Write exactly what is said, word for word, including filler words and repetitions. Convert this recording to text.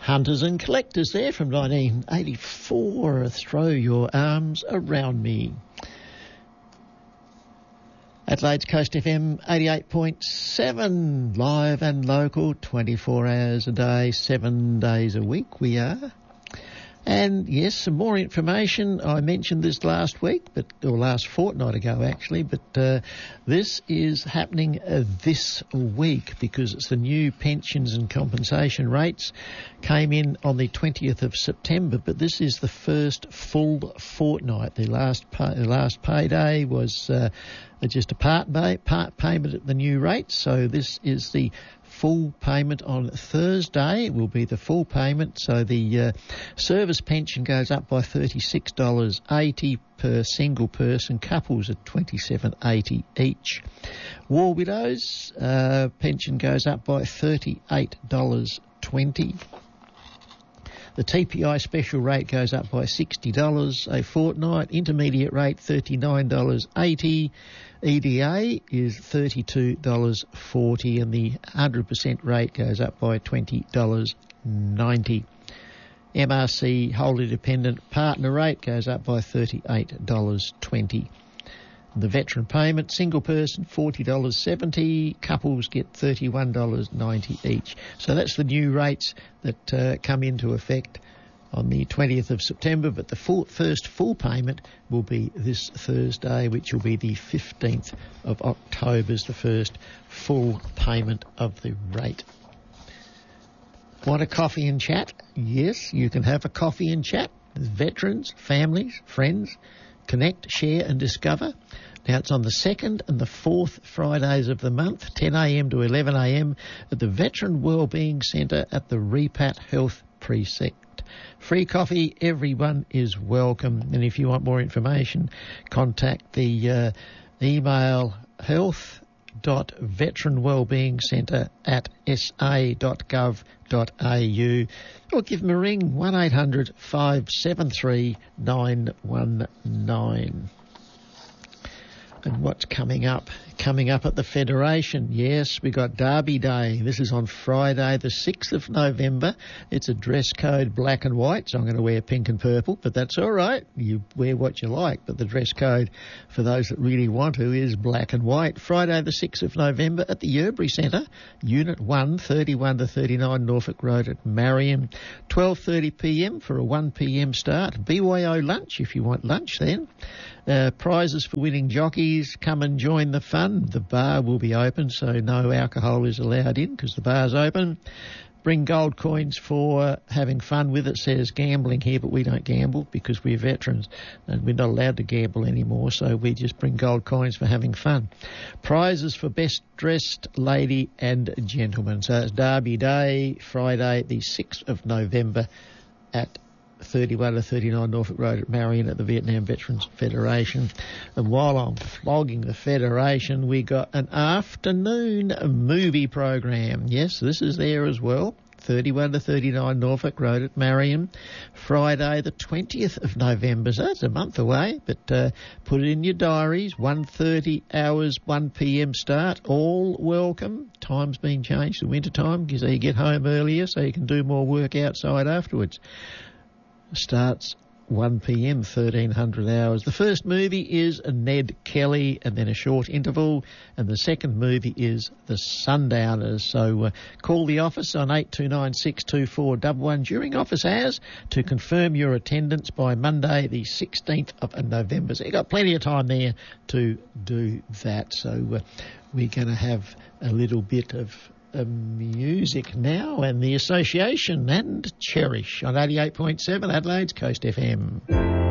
Hunters and Collectors there from nineteen eighty-four. Throw Your Arms Around Me. Adelaide's Coast F M eighty-eight point seven, live and local, twenty-four hours a day, seven days a week we are. And yes, some more information. I mentioned this last week, but or last fortnight ago actually, but uh, this is happening uh, this week because it's the new pensions and compensation rates came in on the twentieth of September, but this is the first full fortnight. The last pay, the last payday was uh, just a part, pay, part payment at the new rate, so this is the full payment on Thursday. It will be the full payment. So the uh, service pension goes up by thirty-six dollars eighty per single person, couples at twenty-seven dollars eighty each. War widows, uh, pension goes up by thirty-eight dollars twenty. The T P I special rate goes up by sixty dollars a fortnight. Intermediate rate thirty-nine dollars eighty. E D A is thirty-two dollars forty, and the one hundred percent rate goes up by twenty dollars ninety. M R C wholly dependent partner rate goes up by thirty-eight dollars twenty. The veteran payment, single person forty dollars seventy, couples get thirty-one dollars ninety each. So that's the new rates that uh, come into effect on the twentieth of September, but the full, first full payment will be this Thursday, which will be the fifteenth of October, is the first full payment of the rate. Want a coffee and chat? Yes, you can have a coffee and chat. Veterans, families, friends, connect, share and discover. Now it's on the second and the fourth Fridays of the month, ten a m to eleven a m at the Veteran Wellbeing Centre at the Repat Health Precinct. Free coffee, everyone is welcome. And if you want more information, contact the uh, email health.veteranwellbeingcentre at s a dot gov dot a u or give them a ring, one eight hundred five seven three nine one nine. And what's coming up? Coming up at the Federation, yes, we got Derby Day. This is on Friday, the sixth of November. It's a dress code black and white, so I'm going to wear pink and purple, but that's all right. You wear what you like, but the dress code for those that really want to is black and white. Friday, the sixth of November at the Yearbury Centre, Unit one, thirty-one to thirty-nine Norfolk Road at Marion. twelve thirty p m for a one p m start. B Y O lunch if you want lunch then. Uh, prizes for winning jockeys. Come and join the fun. The bar will be open, so no alcohol is allowed in because the bar's open. Bring gold coins for having fun with it. Says gambling here, but we don't gamble because we're veterans and we're not allowed to gamble anymore, so we just bring gold coins for having fun. Prizes for best dressed lady and gentleman. So it's Derby Day, Friday the sixth of November at thirty-one to thirty-nine Norfolk Road at Marion at the Vietnam Veterans Federation. And while I'm flogging the Federation, we got an afternoon movie program. Yes, this is there as well. thirty-one to thirty-nine Norfolk Road at Marion, Friday the twentieth of November. So that's a month away, but uh, put it in your diaries. one thirty hours, one p m start. All welcome. Time's been changed to winter time, so you get home earlier so you can do more work outside afterwards. Starts one p m, thirteen hundred hours. The first movie is Ned Kelly and then a short interval, and the second movie is The Sundowners. So uh, call the office on eight two nine six two four one one during office hours to confirm your attendance by Monday the sixteenth of November. So you've got plenty of time there to do that. So uh, we're going to have a little bit of Uh, music now, and the Association and Cherish on eighty-eight point seven Adelaide's Coast F M.